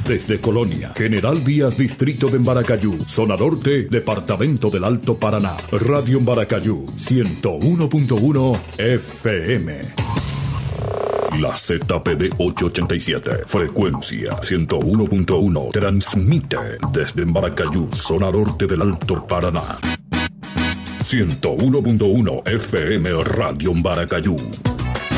Desde Colonia, General Díaz, Distrito de Embaracayú, Zona Norte, Departamento del Alto Paraná. Radio Embaracayú, 101.1 FM. La ZPD 887, frecuencia 101.1, transmite desde Embaracayú, Zona Norte del Alto Paraná. 101.1 FM Radio Embaracayú.